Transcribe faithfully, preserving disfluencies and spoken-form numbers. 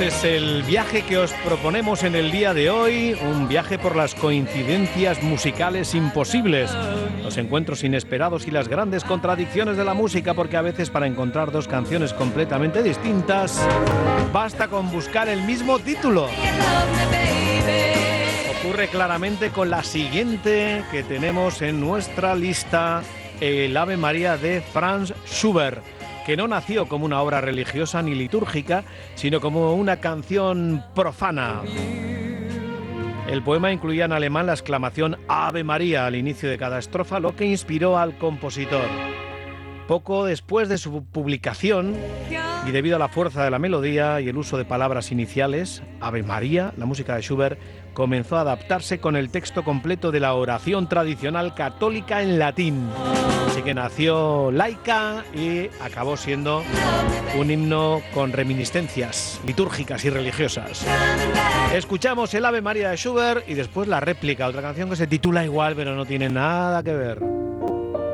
Este es el viaje que os proponemos en el día de hoy, un viaje por las coincidencias musicales imposibles, los encuentros inesperados y las grandes contradicciones de la música, porque a veces para encontrar dos canciones completamente distintas basta con buscar el mismo título. Ocurre claramente con la siguiente que tenemos en nuestra lista, el Ave María de Franz Schubert, que no nació como una obra religiosa ni litúrgica, sino como una canción profana. El poema incluía en alemán la exclamación Ave María al inicio de cada estrofa, lo que inspiró al compositor. Poco después de su publicación, y debido a la fuerza de la melodía y el uso de palabras iniciales, Ave María, la música de Schubert, comenzó a adaptarse con el texto completo de la oración tradicional católica en latín. Así que nació laica y acabó siendo un himno con reminiscencias litúrgicas y religiosas. Escuchamos el Ave María de Schubert y después la réplica, otra canción que se titula igual pero no tiene nada que ver.